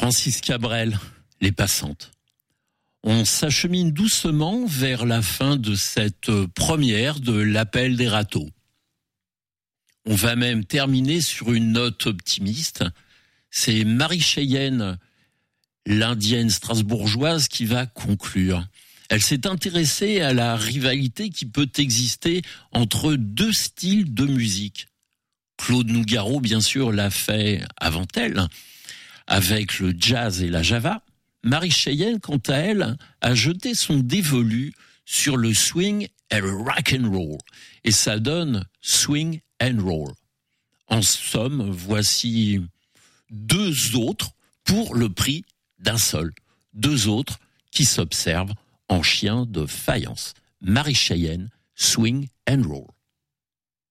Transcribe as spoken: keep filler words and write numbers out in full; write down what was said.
Francis Cabrel, Les Passantes. On s'achemine doucement vers la fin de cette première de l'Appel des râteaux. On va même terminer sur une note optimiste. C'est Mary Cheyenne, l'indienne strasbourgeoise, qui va conclure. Elle s'est intéressée à la rivalité qui peut exister entre deux styles de musique. Claude Nougaro, bien sûr, l'a fait avant elle, avec le jazz et la java. Mary Cheyenne, quant à elle, a jeté son dévolu sur le swing et le rock and roll. Et ça donne swing and roll. En somme, voici deux autres pour le prix d'un seul. Deux autres qui s'observent en chien de faïence. Mary Cheyenne, swing and roll.